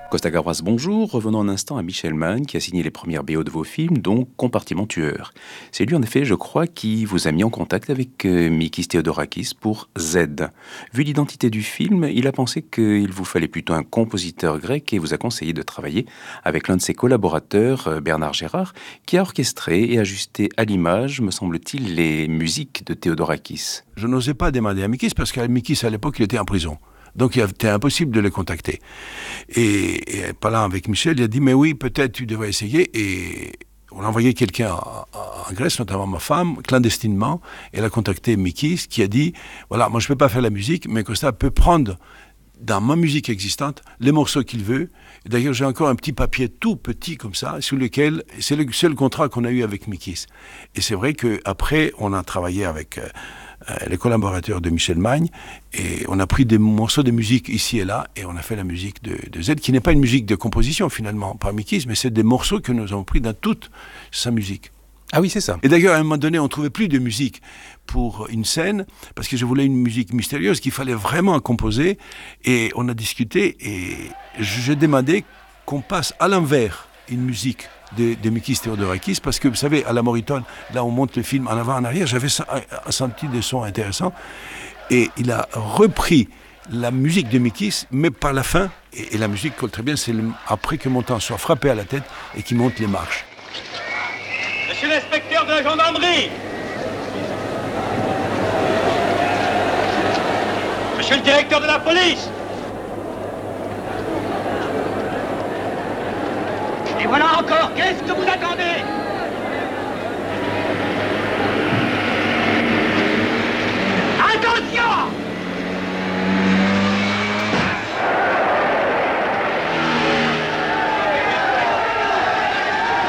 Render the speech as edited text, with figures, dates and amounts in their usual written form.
Costa Gavras, bonjour. Revenons un instant à Michel Mann, qui a signé les premières BO de vos films, dont Compartiment tueur. C'est lui, en effet, je crois, qui vous a mis en contact avec Mikis Theodorakis pour Z. Vu l'identité du film, il a pensé qu'il vous fallait plutôt un compositeur grec et vous a conseillé de travailler avec l'un de ses collaborateurs, Bernard Gérard, qui a orchestré et ajusté à l'image, me semble-t-il, les musiques de Theodorakis. Je n'osais pas demander à Mikis, parce qu'à Mikis, à l'époque, il était en prison. Donc il était impossible de le contacter. Et parlant avec Michel, il a dit, mais oui, peut-être tu devrais essayer. Et on a envoyé quelqu'un en Grèce, notamment ma femme, clandestinement. Elle a contacté Mikis, qui a dit, voilà, moi je ne peux pas faire la musique, mais Costa peut prendre dans ma musique existante les morceaux qu'il veut. D'ailleurs, j'ai encore un petit papier tout petit comme ça, sous lequel, c'est le seul contrat qu'on a eu avec Mikis. Et c'est vrai qu'après, on a travaillé avec les collaborateurs de Michel Magne, et on a pris des morceaux de musique ici et là, et on a fait la musique de Z, qui n'est pas une musique de composition finalement, par Mikis, mais c'est des morceaux que nous avons pris dans toute sa musique. Ah oui, c'est ça. Et d'ailleurs, à un moment donné, on ne trouvait plus de musique pour une scène, parce que je voulais une musique mystérieuse qu'il fallait vraiment composer, et on a discuté, et j'ai demandé qu'on passe à l'envers une musique de Mikis Theodorakis, parce que vous savez, à la Morricone, là on monte le film en avant, en arrière, j'avais senti des sons intéressants, et il a repris la musique de Mikis, mais par la fin, et la musique colle très bien, c'est après que mon temps soit frappé à la tête et qu'il monte les marches. Monsieur l'inspecteur de la gendarmerie! Monsieur le directeur de la police! Et voilà encore, qu'est-ce que vous attendez?